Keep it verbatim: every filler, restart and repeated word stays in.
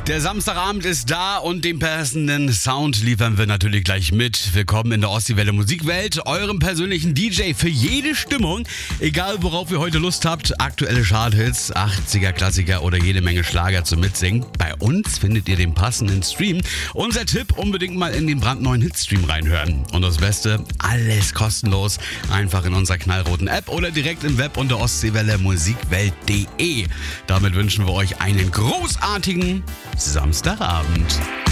Der Samstagabend ist da und den passenden Sound liefern wir natürlich gleich mit. Willkommen in der Ostseewelle Musikwelt, eurem persönlichen D J für jede Stimmung. Egal worauf ihr heute Lust habt, aktuelle Charthits, achtziger Klassiker oder jede Menge Schlager zum Mitsingen. Bei uns findet ihr den passenden Stream. Unser Tipp, unbedingt mal in den brandneuen Hitstream reinhören. Und das Beste, alles kostenlos. Einfach in unserer knallroten App oder direkt im Web unter ostseewelle musikwelt punkt de. Damit wünschen wir euch einen großartigen Samstagabend.